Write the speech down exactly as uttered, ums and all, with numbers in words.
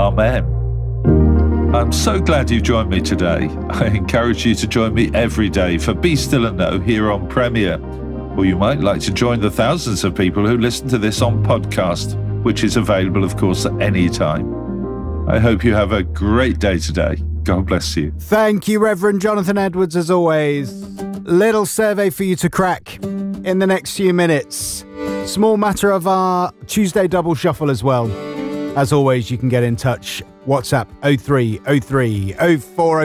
Amen. I'm so glad you've joined me today. I encourage you to join me every day for Be Still and Know here on Premier. Or you might like to join the thousands of people who listen to this on podcast, which is available, of course, at any time. I hope you have a great day today. God bless you. Thank you, Reverend Jonathan Edwards, as always. Little survey for you to crack in the next few minutes. Small matter of our Tuesday double shuffle as well. As always, you can get in touch. WhatsApp oh three oh three oh four